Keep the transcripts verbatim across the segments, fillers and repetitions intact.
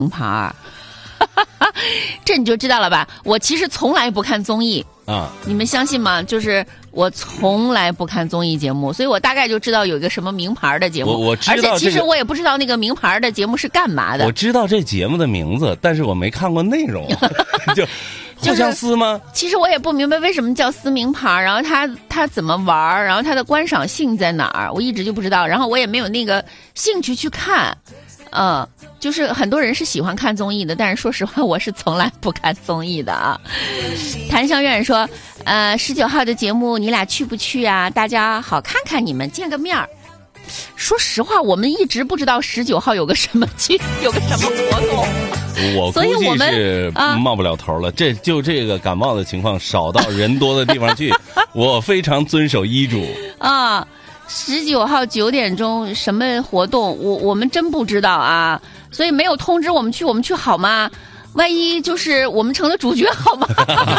名牌，这你就知道了吧？我其实从来不看综艺啊， 你们相信吗？就是我从来不看综艺节目，所以我大概就知道有一个什么名牌的节目。 我我知道、这个， 而且其实我也不知道那个名牌的节目是干嘛的。 我知道这节目的名字，但是我没看过内容，就。互相撕吗？ 其实我也不明白为什么叫撕名牌，然后它它怎么玩，然后它的观赏性在哪儿，我一直就不知道，然后我也没有那个兴趣去看。嗯，就是很多人是喜欢看综艺的，但是说实话，我是从来不看综艺的啊。谭香苑说，呃，十九号的节目你俩去不去啊？大家好看看你们，见个面儿。说实话，我们一直不知道十九号有个什么去，有个什么活动。 我估计是冒不了头了。这就这个感冒的情况，少到人多的地方去。我非常遵守医嘱啊。十九号九点钟什么活动，我我们真不知道啊，所以没有通知我们去，我们去好吗？万一就是我们成了主角好吗？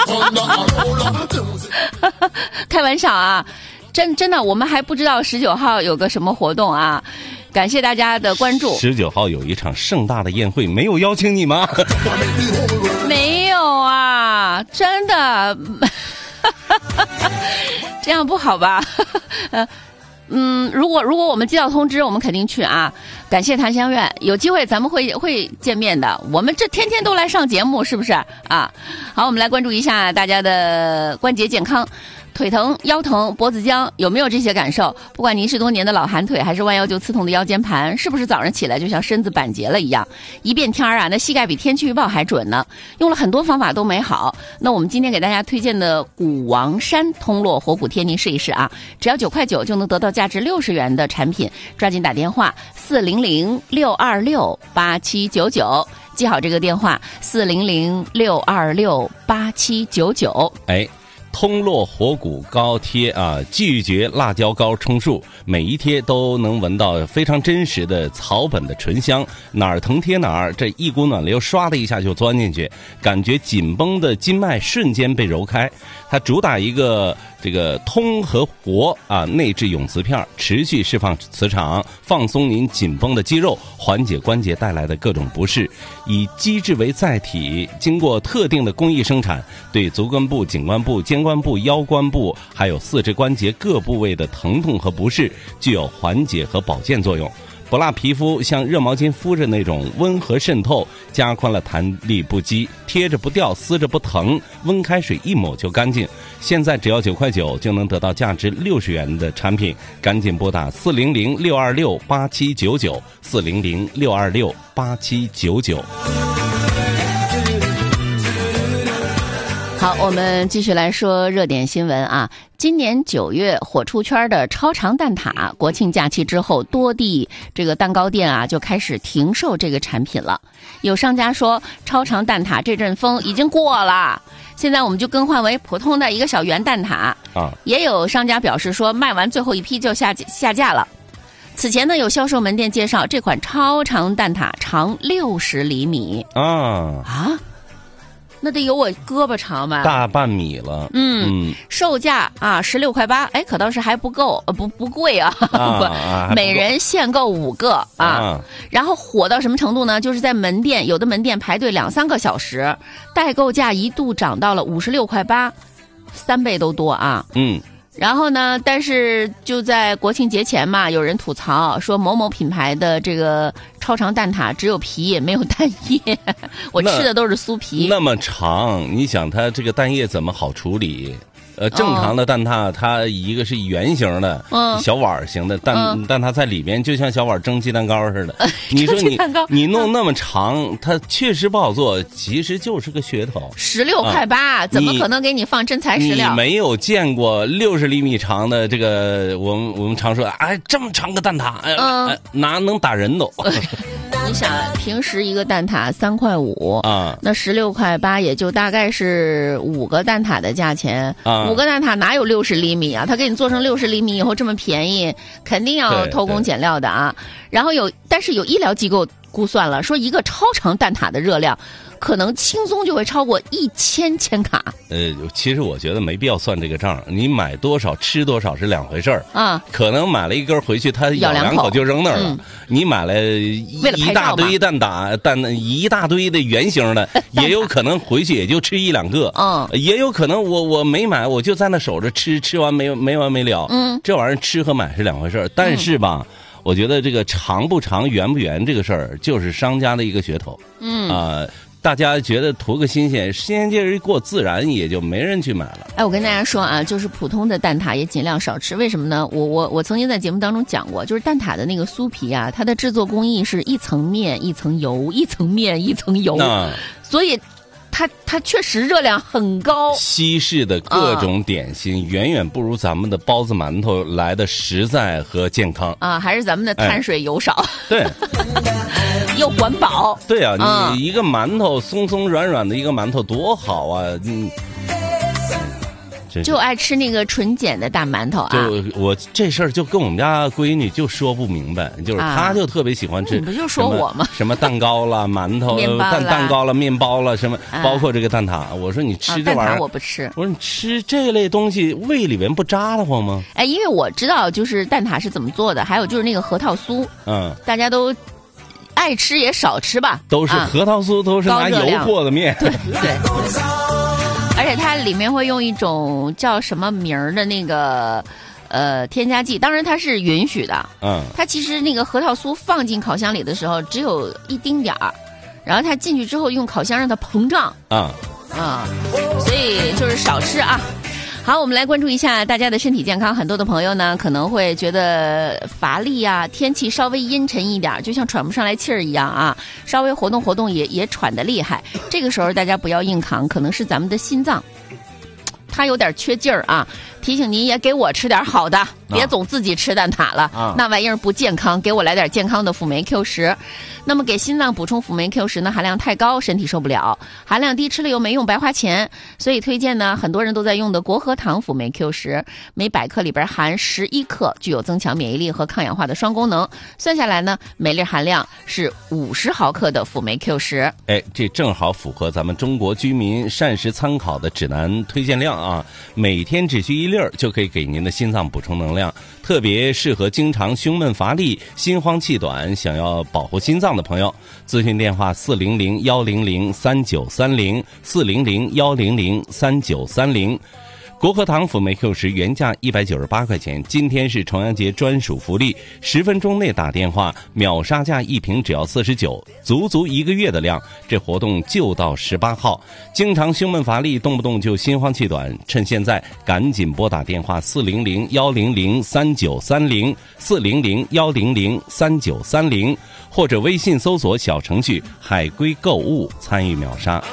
开玩笑啊。真真的，我们还不知道十九号有个什么活动啊！感谢大家的关注。 十九号有一场盛大的宴会，没有邀请你吗？ 没有啊，真的，这样不好吧？嗯，如果如果我们接到通知，我们肯定去啊！感谢檀香苑，有机会咱们会会见面的。我们这天天都来上节目，是不是啊？好，我们来关注一下大家的关节健康。腿疼、腰疼、脖子僵，有没有这些感受？不管您是多年的老寒腿，还是弯腰就刺痛的腰间盘，是不是早上起来就像身子板结了一样？一变天儿啊，那膝盖比天气预报还准呢。用了很多方法都没好。那我们今天给大家推荐的谷王山通络活骨贴，您试一试啊，只要九块九就能得到价值六十元的产品，抓紧打电话四零零六二六八七九九，记好这个电话四零零六二六八七九九。 哎。通络活骨膏贴啊，拒绝辣椒膏充数，每一贴都能闻到非常真实的草本的醇香，哪儿疼贴哪儿，这一股暖流唰的一下就钻进去，感觉紧绷的筋脉瞬间被揉开。它主打一个这个通和活啊，内置永磁片，持续释放磁场，放松您紧绷的肌肉，缓解关节带来的各种不适。以机制为载体，经过特定的工艺生产，对足关部、颈关部、肩关部、腰关部还有四肢关节各部位的疼痛和不适具有缓解和保健作用。不辣皮肤像热毛巾敷着那种温和渗透，加宽了弹力不羁，贴着不掉，撕着不疼，温开水一抹就干净。现在只要九块九就能得到价值六十元的产品，赶紧拨打四零零六二六八七九九四零零六二六八七九九。 好，我们继续来说热点新闻啊。今年九月火出圈的超长蛋挞，国庆假期之后，多地这个蛋糕店啊就开始停售这个产品了。有商家说，超长蛋挞这阵风已经过了，现在我们就更换为普通的一个小圆蛋挞啊。也有商家表示说，卖完最后一批就下下架了。此前呢，有销售门店介绍，这款超长蛋挞长六十厘米啊啊。那得有我胳膊长吧， 大半米了。 嗯，嗯售价啊十六块八，哎，可倒是还不够，呃，不不贵啊， 啊不每人限购五个啊。啊然后火到什么程度呢？就是在门店，有的门店排队两三个小时，代购价一度涨到了五十六块八，三倍都多啊。 嗯。 然后呢，但是就在国庆节前嘛，有人吐槽说某某品牌的这个超长蛋挞只有皮没有蛋液，我吃的都是酥皮。 那么长，你想它这个蛋液怎么好处理？呃，正常的蛋挞、哦、它一个是圆形的、嗯、小碗型的蛋、嗯、蛋挞在里边就像小碗蒸鸡蛋糕似的、呃、你说你你弄那么长、嗯、它确实不好做，其实就是个噱头。 十六块八、啊、怎么可能给你放真材实料？ 你没有见过六十厘米长的这个，我们我们常说哎这么长个蛋挞，哎、嗯呃、哪能打人都你想平时一个蛋挞三块五啊，那十六块八也就大概是五个蛋挞的价钱啊。五个蛋挞哪有六十厘米啊？他给你做成六十厘米以后这么便宜，肯定要偷工减料的啊。然后有，但是有医疗机构估算了，说一个超长蛋挞的热量可能轻松就会超过一千千卡。 呃，其实我觉得没必要算这个账，你买多少吃多少是两回事儿啊。 可能买了一根回去，他咬两口就扔那儿了。嗯、你买了一一大堆蛋挞蛋一大堆的圆形的，也有可能回去也就吃一两个。 嗯， 也有可能我我没买，我就在那守着吃，吃完没没完没了。 嗯， 这玩意儿吃和买是两回事儿，但是吧。嗯，我觉得这个长不长、圆不圆这个事儿，就是商家的一个噱头。 嗯啊、呃，大家觉得图个新鲜，新鲜劲儿一过，自然也就没人去买了。 哎，我跟大家说啊，就是普通的蛋挞也尽量少吃。为什么呢？我我我曾经在节目当中讲过，就是蛋挞的那个酥皮啊，它的制作工艺是一层面一层油，一层面一层油， 啊、 所以。它它确实热量很高， 西式的各种点心、啊、远远不如咱们的包子馒头来的实在和健康啊，还是咱们的碳水油少， 哎、对， 又环保。 对啊， 啊你一个馒头松松软软的一个馒头多好啊，嗯。 就爱吃那个纯碱的大馒头啊！ 就我这事儿就跟我们家闺女就说不明白，就是她就特别喜欢吃。 你不就说我吗？ 什么蛋糕啦、馒头、蛋蛋糕啦、面包啦，什么包括这个蛋挞。我说你吃这玩意儿， 蛋挞我不吃。 我说你吃这类东西，胃里面不扎得慌吗？ 哎，因为我知道就是蛋挞是怎么做的，还有就是那个核桃酥， 嗯， 大家都爱吃也少吃吧。 都是核桃酥，都是拿油和的面。 对对。而且它里面会用一种叫什么名儿的那个呃添加剂，当然它是允许的。 嗯， 它其实那个核桃酥放进烤箱里的时候只有一丁点儿，然后它进去之后用烤箱让它膨胀。 啊啊，所以就是少吃啊。好，我们来关注一下大家的身体健康。很多的朋友呢可能会觉得乏力啊，天气稍微阴沉一点，就像喘不上来气儿一样啊，稍微活动活动也也喘得厉害。这个时候大家不要硬扛，可能是咱们的心脏它有点缺劲儿啊。提醒您也给我吃点好的，别总自己吃蛋挞了， 啊、 那玩意儿不健康。给我来点健康的辅酶 Q 十。那么给心脏补充辅酶 Q 十呢，含量太高，身体受不了；含量低，吃了又没用，白花钱。所以推荐呢，很多人都在用的国和堂辅酶 Q 十，每百克里边含十一克，具有增强免疫力和抗氧化的双功能。算下来呢，每粒含量是五十毫克的辅酶 Q 十。 哎，这正好符合咱们中国居民膳食参考的指南推荐量啊，每天只需一粒儿就可以给您的心脏补充能量，特别适合经常胸闷乏力、心慌气短，想要保护心脏的朋友。咨询电话四零零幺零零三九三零四零零幺零零三九三零。国和堂辅酶 Q 十原价一百九十八块钱，今天是重阳节专属福利，十分钟内打电话秒杀价，一瓶只要四十九，足足一个月的量。这活动就到十八号。经常胸闷乏力，动不动就心慌气短，趁现在赶紧拨打电话四零零幺零零三九三零四零零幺零零三九三零，或者微信搜索小程序海龟购物参与秒杀。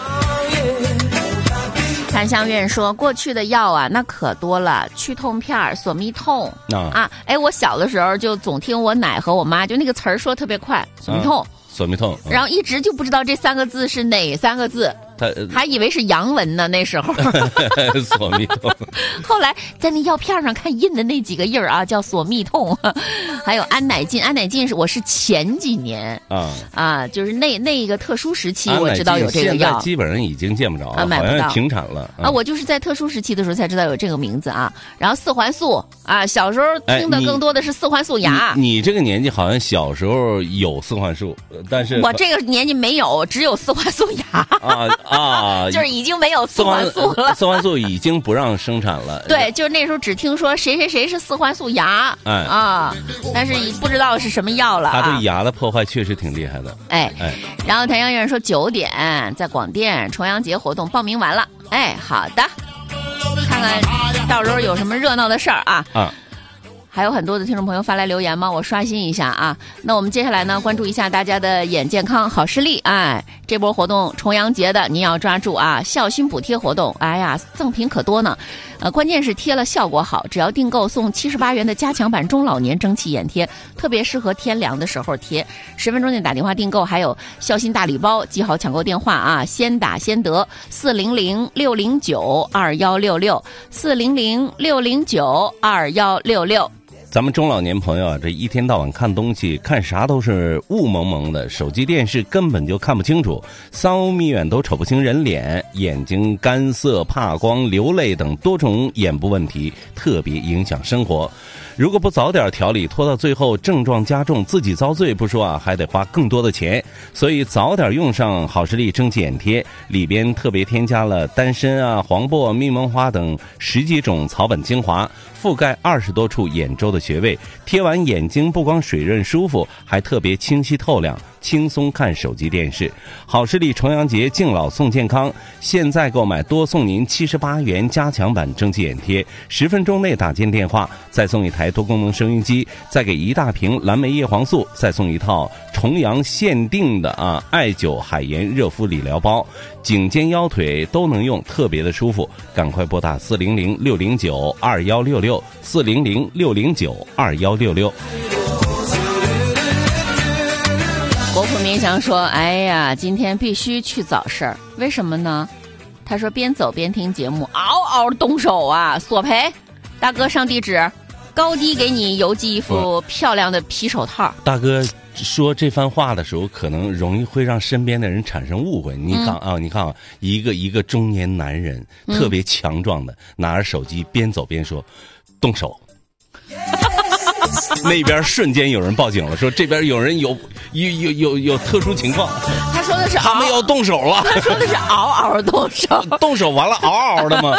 檀香院说，过去的药啊，那可多了，去痛片、索密痛啊啊！哎，我小的时候就总听我奶和我妈就那个词儿说特别快，索密痛， 啊、索密痛、 嗯，然后一直就不知道这三个字是哪三个字。还以为是洋文呢，那时候索密痛。 后来在那药片上看印的那几个印儿啊，叫索密痛。还有安乃近，安乃近是我是前几年啊啊，就是那那个特殊时期我知道有这个药， 现在基本上已经见不着了， 啊，买不到， 好像停产了啊。我就是在特殊时期的时候才知道有这个名字啊。然后四环素啊，小时候听的更多的是四环素牙。 你, 你这个年纪好像小时候有四环素，但是我这个年纪没有，只有四环素牙啊。啊， 就是已经没有四环素了， 四环素已经不让生产了。 对，就是那时候只听说谁谁谁是四环素牙， 哎啊，但是不知道是什么药了、啊。 它对牙的破坏确实挺厉害的。 哎哎， 然后谭阳有人说九点在广电重阳节活动报名完了，哎，好的，看看到时候有什么热闹的事儿啊。 啊。 还有很多的听众朋友发来留言吗？我刷新一下啊。那我们接下来呢，关注一下大家的眼健康好视力。哎，这波活动重阳节的您要抓住啊！孝心补贴活动，哎呀，赠品可多呢。呃，关键是贴了效果好，只要订购送七十八元的加强版中老年蒸汽眼贴，特别适合天凉的时候贴。十分钟内打电话订购，还有孝心大礼包，记好抢购电话啊！先打先得，四零零六零九二幺六六，四零零六零九二幺六六。 咱们中老年朋友啊，这一天到晚看东西，看啥都是雾蒙蒙的，手机电视根本就看不清楚，三欧米远都瞅不清人脸，眼睛干涩、怕光、流泪等多种眼部问题，特别影响生活。如果不早点调理，拖到最后症状加重，自己遭罪不说啊，还得花更多的钱。所以早点用上好视力蒸汽眼贴，里边特别添加了丹参啊、黄柏、蜜檬花等十几种草本精华，覆盖二十多处眼周的穴位，贴完眼睛不光水润舒服，还特别清晰透亮，轻松看手机电视。好视力重阳节敬老送健康，现在购买多送您七十八元加强版蒸汽眼贴，十分钟内打进电话，再送一台多功能收音机，再给一大瓶蓝莓叶黄素，再送一套重阳限定的啊艾灸海盐热敷理疗包，颈肩腰腿都能用，特别的舒服。赶快拨打四零零六零九二幺六六四零零六零九二幺六六。 国普民祥说：“哎呀，今天必须去早市，为什么呢？”他说：“边走边听节目，嗷嗷动手啊！索赔，大哥上地址，高低给你邮寄一副漂亮的皮手套。” 大哥说这番话的时候，可能容易会让身边的人产生误会。你看啊，嗯、你看啊，一个一个中年男人，特别强壮的，拿着手机边走边说：“动手。”那边瞬间有人报警了，说这边有人有有有有有特殊情况。 他说的是他们要动手了。 他说的是嗷嗷动手， 动手完了嗷嗷的吗？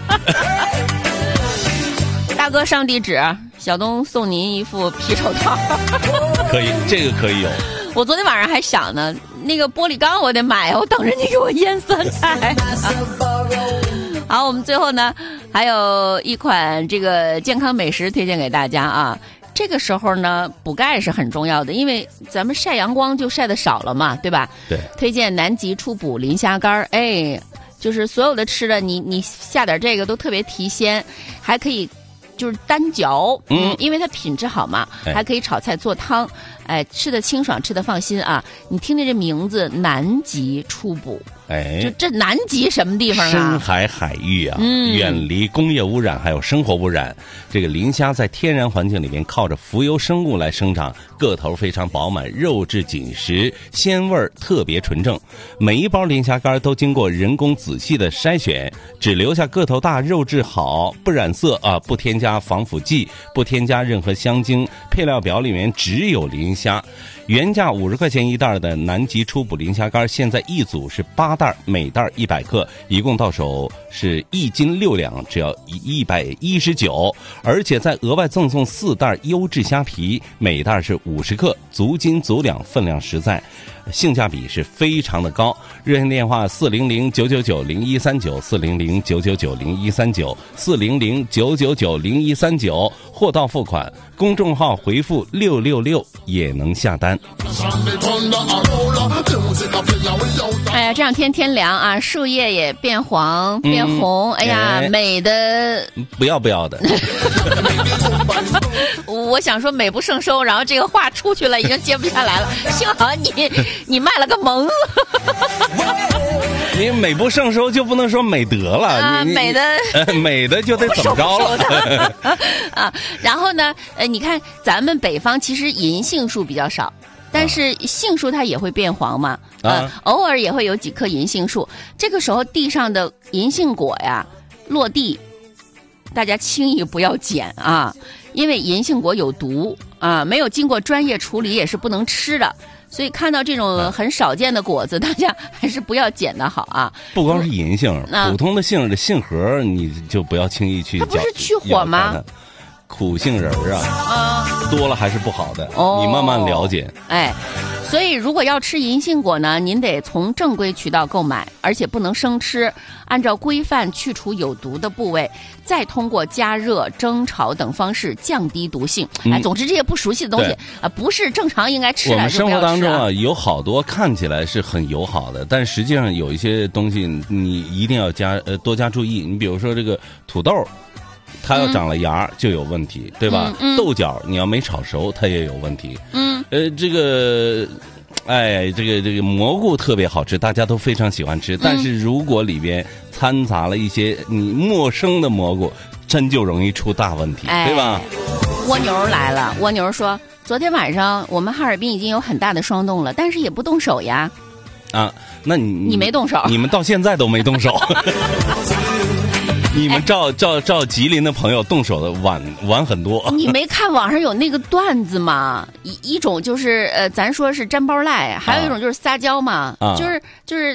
大哥上地址，小东送您一副皮手套。 可以，这个可以有。 我昨天晚上还想呢，那个玻璃缸我得买，我等着你给我腌酸菜。好，我们最后呢还有一款这个健康美食推荐给大家啊。这个时候呢，补钙是很重要的，因为咱们晒阳光就晒得少了嘛，对吧？ 对。 推荐南极初补磷虾干，哎，就是所有的吃的，你你下点这个都特别提鲜，还可以就是单嚼，嗯，因为它品质好嘛，还可以炒菜做汤，哎，吃的清爽，吃的放心啊。你听听这名字，南极初补。 哎， 就这南极什么地方啊？ 深海海域啊，嗯、远离工业污染还有生活污染。这个磷虾在天然环境里面靠着浮游生物来生长，个头非常饱满，肉质紧实，鲜味特别纯正。每一包磷虾干都经过人工仔细的筛选，只留下个头大、肉质好、不染色啊，不添加防腐剂，不添加任何香精。配料表里面只有磷虾。原价五十块钱一袋的南极初补磷虾干，现在一组是八袋，每袋一百克，一共到手是一斤六两，只要一百一十九，而且再额外赠送四袋优质虾皮，每袋是五十克，足斤足两，分量实在，性价比是非常的高。热线电话四零零九九九零一三九四零零九九九零一三九四零零九九九零一三九，货到付款，公众号回复六六六也能下单。 哎呀，这两天天凉啊，树叶也变黄变红，嗯、哎呀，哎美的不要不要的。 我想说美不胜收，然后这个话出去了，已经接不下来了。幸好你你卖了个萌。 你美不胜收就不能说美德了， 啊、 你美的、 呃、美的就得怎么着了啊？然后呢，呃，你看咱们北方其实银杏树比较少。但是杏树它也会变黄嘛，呃，啊、偶尔也会有几棵银杏树。这个时候地上的银杏果呀落地，大家轻易不要捡啊，因为银杏果有毒啊，没有经过专业处理也是不能吃的。所以看到这种很少见的果子，大家还是不要捡的好啊。 不光是银杏，嗯、普通的杏的杏核你就不要轻易去。 它不是去火吗？ 苦杏仁儿啊， 啊， 多了还是不好的。 哦， 你慢慢了解。 哎，所以如果要吃银杏果呢，您得从正规渠道购买，而且不能生吃，按照规范去除有毒的部位，再通过加热、蒸炒等方式降低毒性。嗯、哎，总之这些不熟悉的东西啊、呃，不是正常应该吃的。 我们生活当中啊，有好多看起来是很友好的，但实际上有一些东西你一定要加呃多加注意。你比如说这个土豆。它要长了芽就有问题，嗯、对吧？嗯嗯、豆角你要没炒熟，它也有问题。嗯，呃，这个，哎，这个这个蘑菇特别好吃，大家都非常喜欢吃。但是如果里边掺杂了一些你陌生的蘑菇， 真就容易出大问题， 哎、 对吧？ 蜗牛来了，蜗牛说，昨天晚上我们哈尔滨已经有很大的霜冻了，但是也不动手呀。 啊，那你你没动手， 你们到现在都没动手。你们照照照吉林的朋友动手的晚晚很多。 你没看网上有那个段子吗？一一种就是呃，咱说是沾包赖，还有一种就是撒娇嘛， 啊、 就是就是。